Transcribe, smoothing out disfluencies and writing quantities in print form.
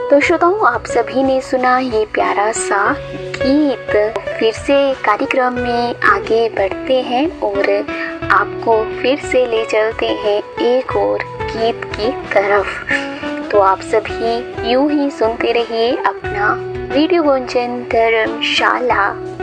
तो श्रोताओं, आप सभी ने सुना ये प्यारा सा गीत। फिर से कार्यक्रम में आगे बढ़ते हैं और आपको फिर से ले चलते हैं एक और गीत की तरफ। तो आप सभी यूं ही सुनते रहिए अपना रेडियो गुंजन धर्मशाला।